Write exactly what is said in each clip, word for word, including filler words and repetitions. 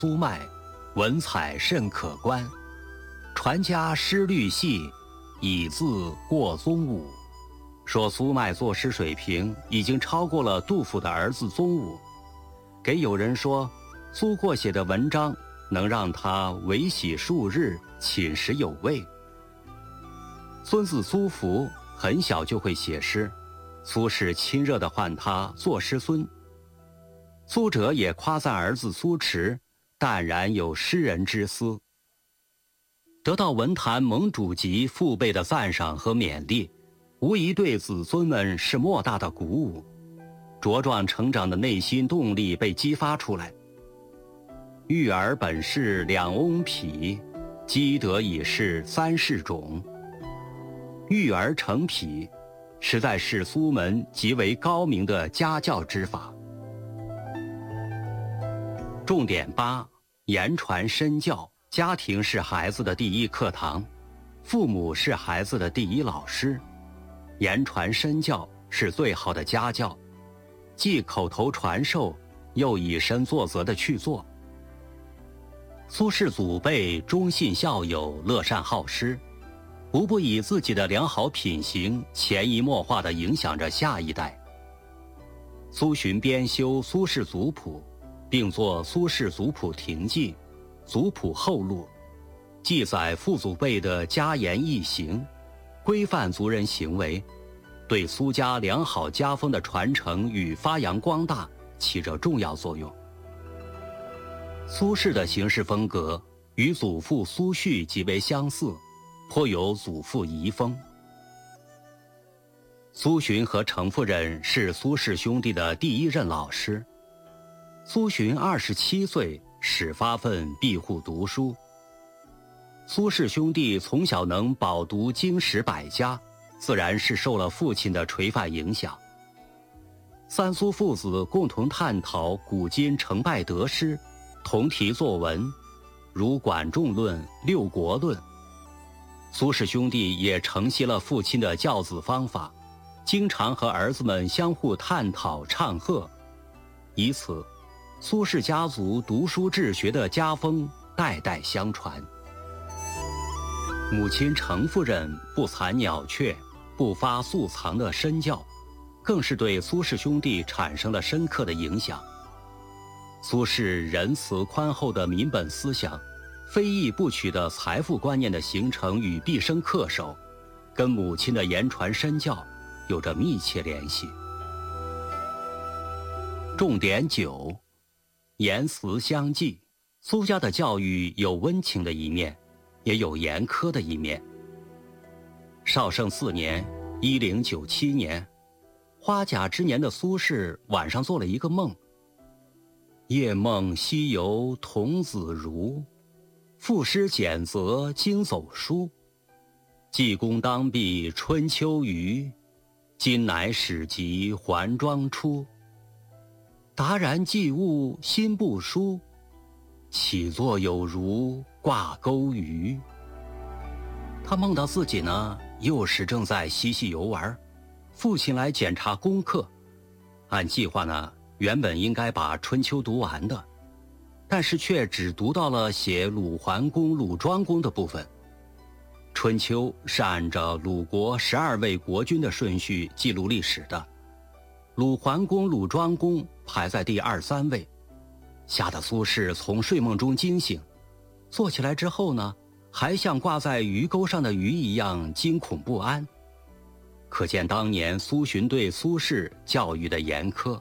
苏迈，文采甚可观，传家诗律细，以自过宗武。说苏迈作诗水平已经超过了杜甫的儿子宗武，给友人说苏过写的文章能让他维喜数日，寝食有味。孙子苏福很小就会写诗，苏轼亲热地唤他作诗孙。苏辙也夸赞儿子苏迟淡然有诗人之思。得到文坛盟主级父辈的赞赏和勉励，无疑对子孙们是莫大的鼓舞，茁壮成长的内心动力被激发出来。育儿本是两翁匹，积德已是三世种。育儿成匹，实在是苏门极为高明的家教之法。重点八：言传身教。家庭是孩子的第一课堂，父母是孩子的第一老师。言传身教是最好的家教，既口头传授，又以身作则地去做。苏轼祖辈忠信孝友，乐善好施，无不以自己的良好品行潜移默化地影响着下一代。苏洵编修《苏轼族谱》，并作《苏轼族谱亭记》《族谱后录》，记载父祖辈的家言义行，规范族人行为，对苏家良好家风的传承与发扬光大起着重要作用。苏轼的行事风格与祖父苏煦极为相似，颇有祖父遗风。苏洵和程夫人是苏轼兄弟的第一任老师。苏洵二十七岁始发奋庇护读书。苏轼兄弟从小能饱读经史百家，自然是受了父亲的垂范影响。三苏父子共同探讨古今成败得失，同题作文，如《管仲论》《六国论》。苏轼兄弟也承袭了父亲的教子方法，经常和儿子们相互探讨唱和，以此苏轼家族读书治学的家风代代相传。母亲程夫人不残鸟雀，不发素藏的身教，更是对苏轼兄弟产生了深刻的影响。苏轼仁慈宽厚的民本思想，非易不取的财富观念的形成与毕生恪守，跟母亲的言传身教有着密切联系。重点九：言辞相继。苏家的教育有温情的一面，也有严苛的一面。绍圣四年一零九七年，花甲之年的苏轼晚上做了一个梦，夜梦西游童子如，赋诗简则经走书。济公当壁春秋余，今乃始及还庄出。达然既悟心不舒，起坐有如挂钩鱼。他梦到自己呢，幼时正在嬉戏游玩，父亲来检查功课。按计划呢，原本应该把春秋读完的，但是却只读到了写鲁桓公、鲁庄公的部分。春秋是按照鲁国十二位国君的顺序记录历史的，鲁桓公、鲁庄公排在第二三位，吓得苏轼从睡梦中惊醒，坐起来之后呢，还像挂在鱼钩上的鱼一样惊恐不安。可见当年苏洵对苏轼教育的严苛。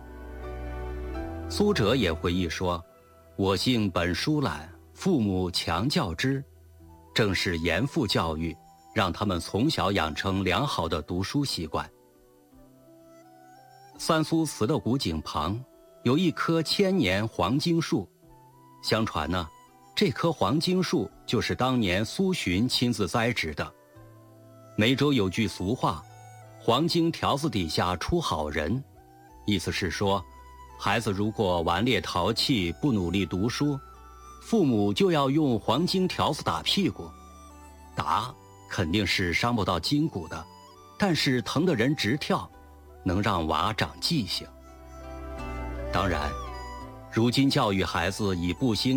苏辙也回忆说：“我性本疏懒，父母强教之。”正是严父教育，让他们从小养成良好的读书习惯。三苏祠的古井旁有一棵千年黄荆树，相传呢，这棵黄荆树就是当年苏洵亲自栽植的。梅州有句俗话：“黄荆条子底下出好人”，意思是说，孩子如果顽劣淘气，不努力读书，父母就要用黄荆条子打屁股。打肯定是伤不到筋骨的，但是疼得人直跳，能让娃长记性。当然， 如今教育孩子以不兴